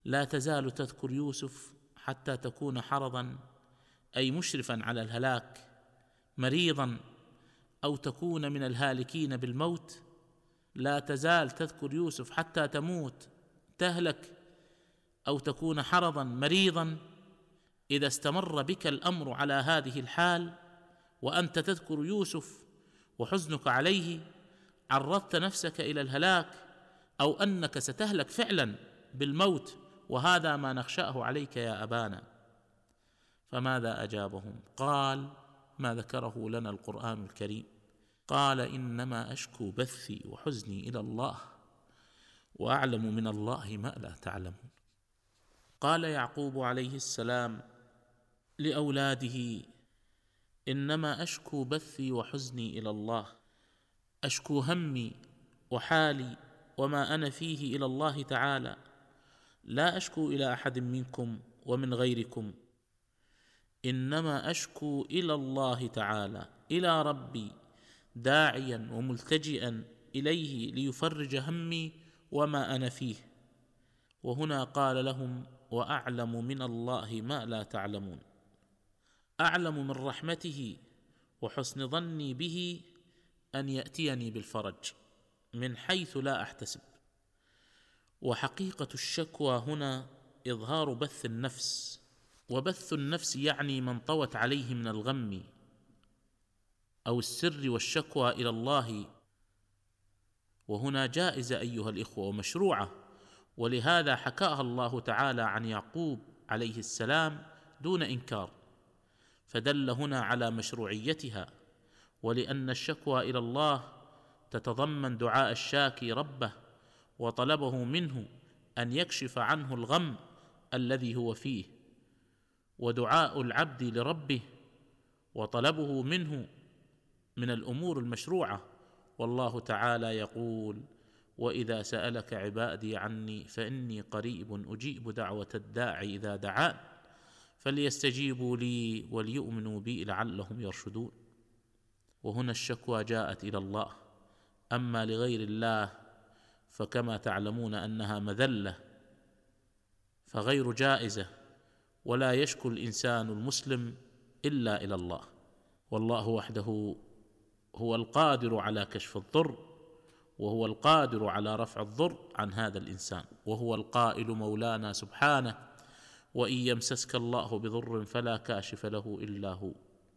لا تزال تذكر يوسف حتى تكون حرضا أي مشرفا على الهلاك، مريضا أو تكون من الهالكين بالموت. لا تزال تذكر يوسف حتى تموت، تهلك، أو تكون حرضا مريضا. إذا استمر بك الأمر على هذه الحال وأنت تذكر يوسف وحزنك عليه، عرضت نفسك إلى الهلاك، أو أنك ستهلك فعلا بالموت، وهذا ما نخشاه عليك يا أبانا. فماذا أجابهم؟ قال ما ذكره لنا القرآن الكريم، قال إنما أشكو بثي وحزني إلى الله وأعلم من الله ما لا تعلمون. قال يعقوب عليه السلام لأولاده إنما أشكو بثي وحزني إلى الله، أشكو همي وحالي وما أنا فيه إلى الله تعالى، لا أشكو إلى أحد منكم ومن غيركم، إنما أشكو إلى الله تعالى، إلى ربي، داعيا وملتجئا إليه ليفرج همي وما أنا فيه. وهنا قال لهم وأعلم من الله ما لا تعلمون. أعلم من رحمته وحسن ظني به أن يأتيني بالفرج من حيث لا أحتسب. وحقيقة الشكوى هنا إظهار بث النفس، وبث النفس يعني من طوت عليه من الغم أو السر والشكوى إلى الله، وهنا جائزة أيها الإخوة ومشروعة، ولهذا حكاها الله تعالى عن يعقوب عليه السلام دون إنكار، فدل هنا على مشروعيتها. ولأن الشكوى إلى الله تتضمن دعاء الشاكي ربه وطلبه منه أن يكشف عنه الغم الذي هو فيه، ودعاء العبد لربه وطلبه منه من الأمور المشروعة. والله تعالى يقول وإذا سألك عبادي عني فإني قريب أجيب دعوة الداعي إذا دعان فليستجيبوا لي وليؤمنوا بي لعلهم يرشدون. وهنا الشكوى جاءت إلى الله، أما لغير الله فكما تعلمون أنها مذلة فغير جائزة، ولا يشكو الإنسان المسلم إلا إلى الله، والله وحده هو القادر على كشف الضر، وهو القادر على رفع الضر عن هذا الإنسان. وهو القائل مولانا سبحانه وإن يمسسك الله بضر فلا كاشف له إلا هو.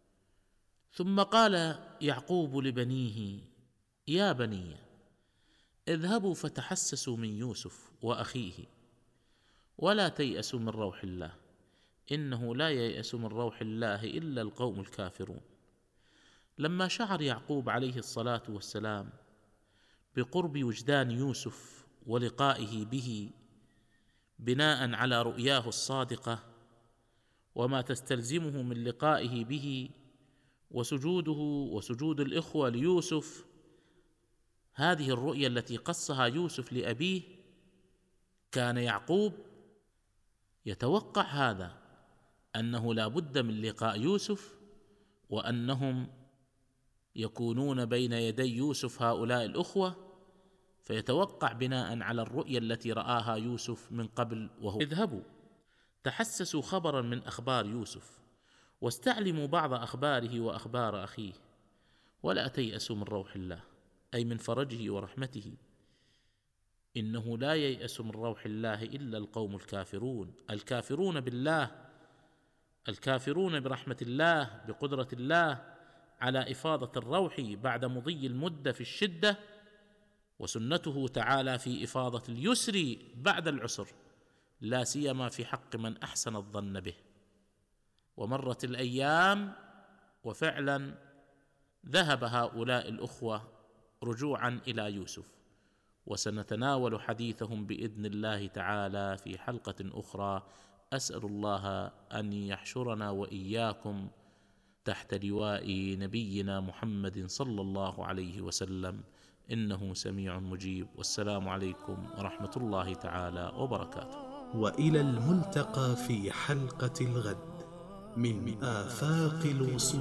ثم قال يعقوب لبنيه يا بني اذهبوا فتحسسوا من يوسف وأخيه ولا تيأسوا من روح الله إنه لا ييأس من روح الله إلا القوم الكافرون. لما شعر يعقوب عليه الصلاة والسلام بقرب وجدان يوسف ولقائه به بناء على رؤياه الصادقة وما تستلزمه من لقائه به وسجوده وسجود الإخوة ليوسف، هذه الرؤيا التي قصها يوسف لأبيه، كان يعقوب يتوقع هذا، أنه لا بد من لقاء يوسف، وأنهم يكونون بين يدي يوسف هؤلاء الأخوة، فيتوقع بناء على الرؤيا التي رآها يوسف من قبل وهو اذهبوا تحسسوا خبرا من أخبار يوسف واستعلموا بعض أخباره وأخبار أخيه ولا تيأسوا من روح الله أي من فرجه ورحمته، إنه لا ييأس من روح الله إلا القوم الكافرون، الكافرون بالله، الكافرون برحمة الله، بقدرة الله على إفاضة الروح بعد مضي المدة في الشدة، وسنته تعالى في إفاضة اليسر بعد العسر، لا سيما في حق من أحسن الظن به. ومرت الأيام وفعلا ذهب هؤلاء الأخوة رجوعا إلى يوسف، وسنتناول حديثهم بإذن الله تعالى في حلقة أخرى. أسأل الله أن يحشرنا وإياكم تحت لواء نبينا محمد صلى الله عليه وسلم، إنه سميع مجيب. والسلام عليكم ورحمة الله تعالى وبركاته. وإلى الملتقى في حلقة الغد من آفاق الوصول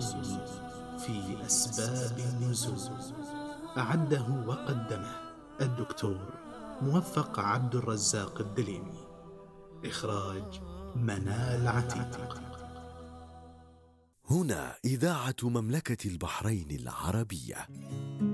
في أسباب النزول. أعده وقدمه الدكتور موفق عبد الرزاق الدليمي. إخراج منال عتيق. هنا إذاعة مملكة البحرين العربية.